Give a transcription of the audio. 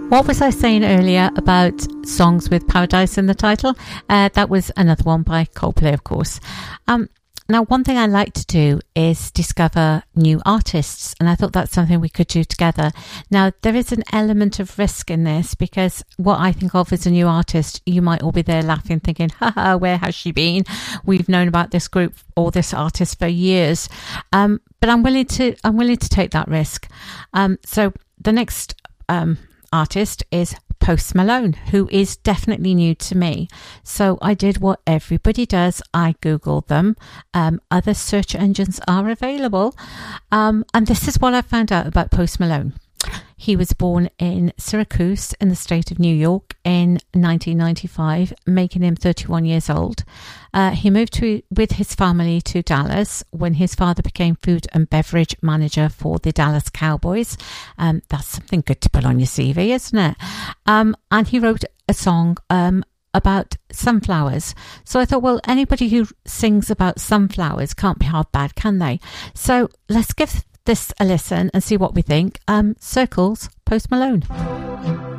What was I saying earlier about songs with Paradise in the title? That was another one by Coldplay, of course. Now, one thing I like to do is discover new artists, and I thought that's something we could do together. Now, there is an element of risk in this because what I think of as a new artist, you might all be there laughing, thinking, haha, where has she been? We've known about this group or this artist for years. But I'm willing to take that risk. So the next artist is Post Malone, who is definitely new to me. So I did what everybody does. I Googled them. Other search engines are available. And this is what I found out about Post Malone. He was born in Syracuse in the state of New York in 1995, making him 31 years old. He moved with his family to Dallas when his father became food and beverage manager for the Dallas Cowboys. That's something good to put on your CV, isn't it? And he wrote a song about sunflowers. So I thought, well, anybody who sings about sunflowers can't be half bad, can they? So let's give this a listen and see what we think. Circles, Post Malone.